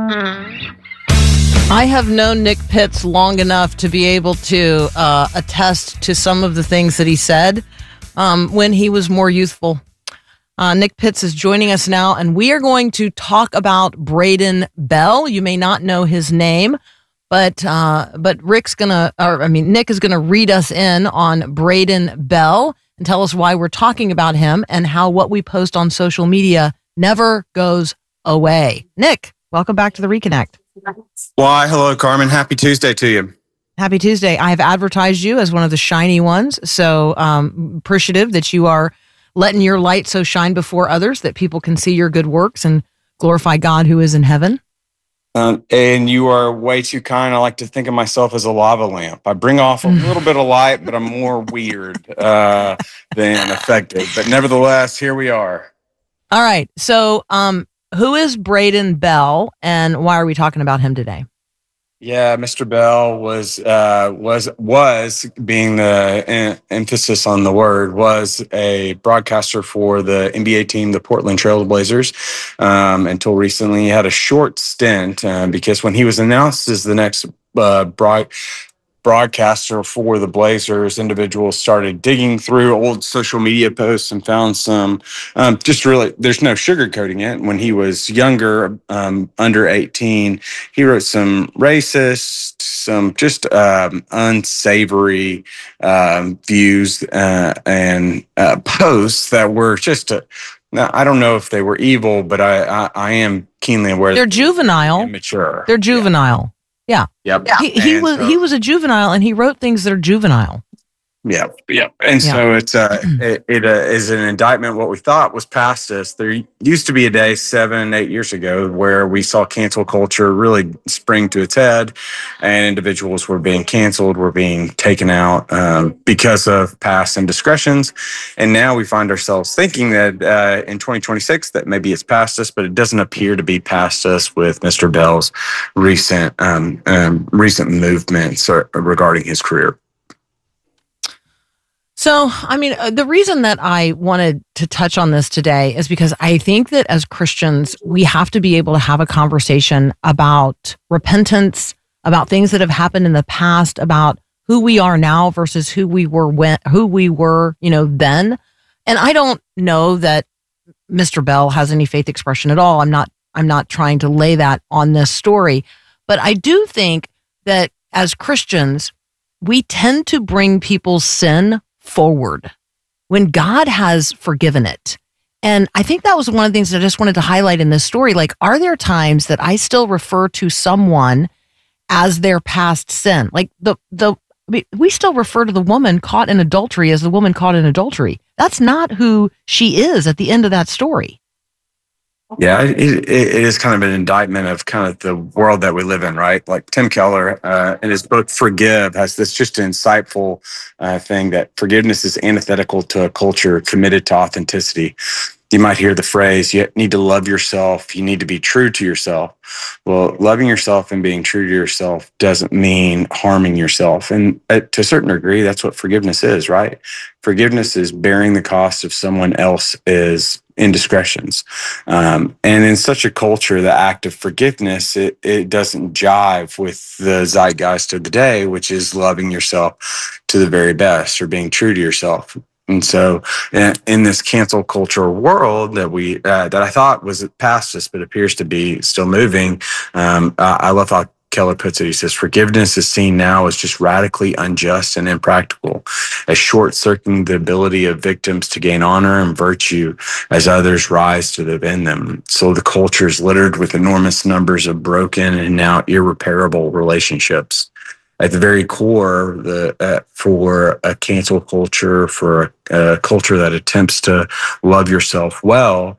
I have known Nick Pitts long enough to be able to attest to some of the things that he said when he was more youthful. Nick Pitts is joining us now, and we are going to talk about Braden Bell. You may not know his name, but Nick is gonna read us in on Braden Bell and tell us why we're talking about him and how what we post on social media never goes away. Nick, welcome back to the Reconnect. Why, hello, Carmen. Happy Tuesday to you. Happy Tuesday. I have advertised you as one of the shiny ones, so appreciative that you are letting your light so shine before others that people can see your good works and glorify God who is in heaven. And you are way too kind. I like to think of myself as a lava lamp. I bring off a little bit of light, but I'm more weird than effective. But nevertheless, here we are. All right. So who is Braden Bell, and why are we talking about him today? Yeah, Mr. Bell was being the emphasis on the word, was a broadcaster for the NBA team, the Portland Trail Blazers, until recently. He had a short stint because when he was announced as the next broadcaster for the Blazers, individuals started digging through old social media posts and found some there's no sugarcoating it. When he was younger, under 18, he wrote some racist, some just unsavory views and posts that were just now, I don't know if they were evil, but I am keenly aware they're juvenile, immature. They're juvenile. Yeah. Yep. He was a juvenile, and he wrote things that are juvenile. Yeah. And so it is an indictment. What we thought was past us. There used to be a day 7-8 years ago where we saw cancel culture really spring to its head, and individuals were being canceled, were being taken out because of past indiscretions. And now we find ourselves thinking that in 2026 that maybe it's past us, but it doesn't appear to be past us with Mr. Bell's recent movements regarding his career. So, the reason that I wanted to touch on this today is because I think that as Christians, we have to be able to have a conversation about repentance, about things that have happened in the past, about who we are now versus who we were then. And I don't know that Mr. Bell has any faith expression at all. I'm not trying to lay that on this story, but I do think that as Christians, we tend to bring people's sin forward when God has forgiven it. And I think that was one of the things that I just wanted to highlight in this story. Like, are there times that I still refer to someone as their past sin? Like we still refer to the woman caught in adultery as the woman caught in adultery. That's not who she is at the end of that story. Yeah, it is kind of an indictment of kind of the world that we live in, right? Like Tim Keller in his book Forgive has this just insightful thing that forgiveness is antithetical to a culture committed to authenticity. You might hear the phrase, you need to love yourself, you need to be true to yourself. Well, loving yourself and being true to yourself doesn't mean harming yourself. And to a certain degree, that's what forgiveness is, right? Forgiveness is bearing the cost of someone else's indiscretions. And in such a culture, the act of forgiveness, it doesn't jive with the zeitgeist of the day, which is loving yourself to the very best or being true to yourself. And so in this cancel culture world that I thought was past us, but appears to be still moving, I love how Keller puts it. He says, forgiveness is seen now as just radically unjust and impractical, as short-circuiting the ability of victims to gain honor and virtue as others rise to defend them. So the culture is littered with enormous numbers of broken and now irreparable relationships. At the very core, for a cancel culture, for a culture that attempts to love yourself well,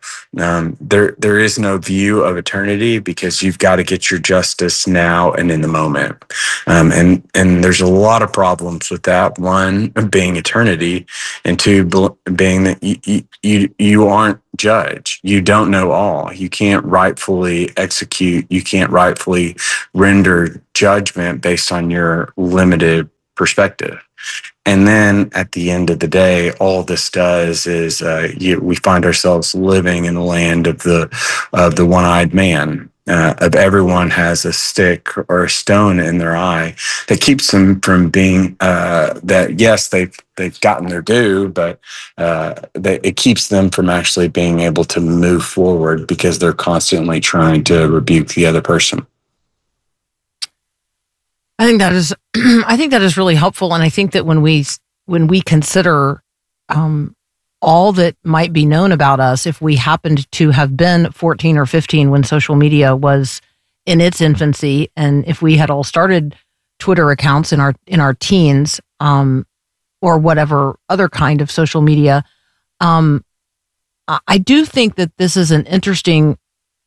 there is no view of eternity because you've got to get your justice now and in the moment. And there's a lot of problems with that. One, being eternity, and two, being that you aren't judge. You don't know all. You can't rightfully execute. You can't rightfully render judgment based on your limited perspective. And then at the end of the day, all this does is we find ourselves living in the land of the one-eyed man. of everyone has a stick or a stone in their eye that keeps them from being that. Yes, they've gotten their due, but it keeps them from actually being able to move forward because they're constantly trying to rebuke the other person. I think that is really helpful, and I think that when we consider all that might be known about us, if we happened to have been 14 or 15 when social media was in its infancy, and if we had all started Twitter accounts in our teens, or whatever other kind of social media, I do think that this is an interesting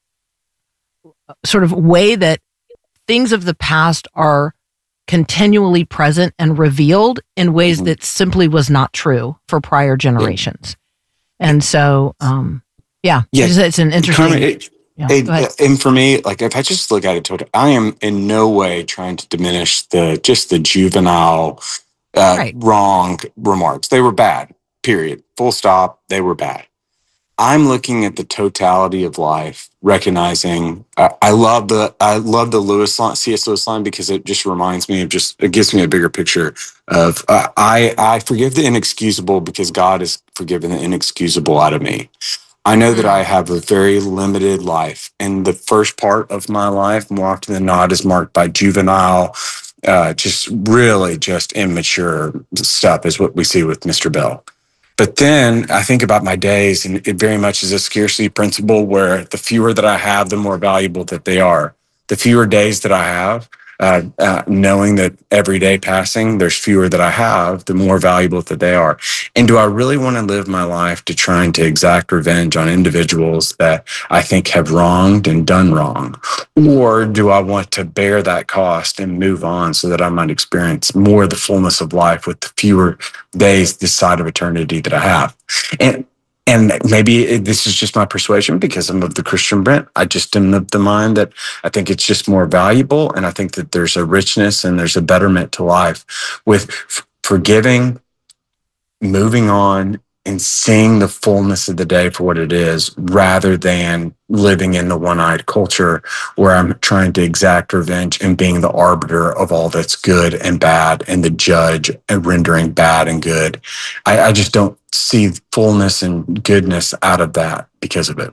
sort of way that things of the past are continually present and revealed in ways that simply was not true for prior generations. And so, it's an interesting... And for me, like, if I just look at it totally, I am in no way trying to diminish the juvenile wrong remarks. They were bad, period. Full stop. They were bad. I'm looking at the totality of life, recognizing I love the C.S. Lewis line, because it just reminds me of it gives me a bigger picture of I forgive the inexcusable because God has forgiven the inexcusable out of me. I know that I have a very limited life, and the first part of my life, more often than not, is marked by juvenile, just immature stuff, is what we see with Mr. Bell. But then I think about my days, and it very much is a scarcity principle, where the fewer that I have, the more valuable that they are. The fewer days that I have, knowing that every day passing, there's fewer that I have, the more valuable that they are. And do I really want to live my life to trying to exact revenge on individuals that I think have wronged and done wrong? Or do I want to bear that cost and move on so that I might experience more of the fullness of life with the fewer days this side of eternity that I have? And maybe this is just my persuasion, because I'm of the Christian bent. I just am of the mind that I think it's just more valuable. And I think that there's a richness and there's a betterment to life with forgiving, moving on, and seeing the fullness of the day for what it is, rather than living in the one-eyed culture where I'm trying to exact revenge and being the arbiter of all that's good and bad, and the judge and rendering bad and good. I just don't see fullness and goodness out of that because of it.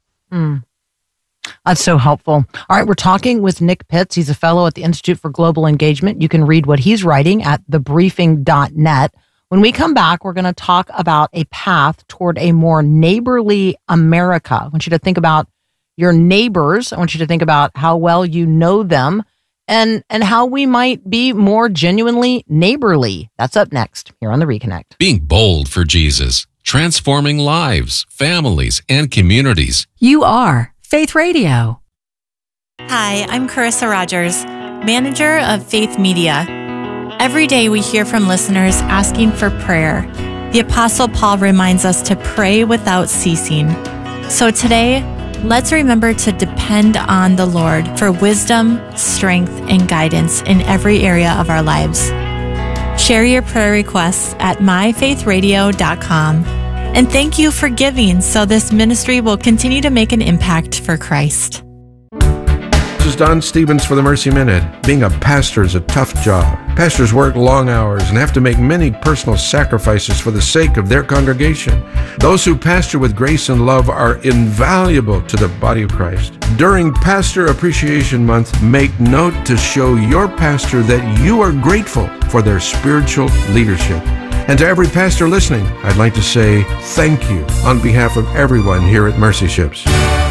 That's so helpful. All right, we're talking with Nick Pitts. He's a fellow at the Institute for Global Engagement. You can read what he's writing at thebriefing.net. When we come back, we're going to talk about a path toward a more neighborly America. I want you to think about your neighbors. I want you to think about how well you know them, and how we might be more genuinely neighborly. That's up next here on The Reconnect. Being bold for Jesus, transforming lives, families, and communities. You are Faith Radio. Hi, I'm Carissa Rogers, manager of Faith Media. Every day we hear from listeners asking for prayer. The Apostle Paul reminds us to pray without ceasing. So today, let's remember to depend on the Lord for wisdom, strength, and guidance in every area of our lives. Share your prayer requests at myfaithradio.com. And thank you for giving, so this ministry will continue to make an impact for Christ. This is Don Stevens for the Mercy Minute. Being a pastor is a tough job. Pastors work long hours and have to make many personal sacrifices for the sake of their congregation. Those who pastor with grace and love are invaluable to the body of Christ. During Pastor Appreciation Month, make note to show your pastor that you are grateful for their spiritual leadership. And to every pastor listening, I'd like to say thank you on behalf of everyone here at Mercy Ships.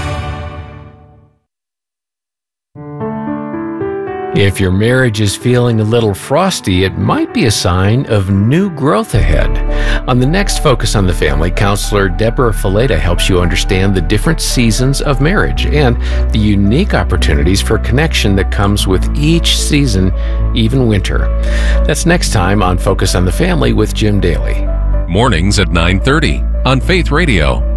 If your marriage is feeling a little frosty, it might be a sign of new growth ahead. On the next Focus on the Family, counselor Deborah Fileta helps you understand the different seasons of marriage and the unique opportunities for connection that comes with each season, even winter. That's next time on Focus on the Family with Jim Daly. Mornings at 9:30 on Faith Radio.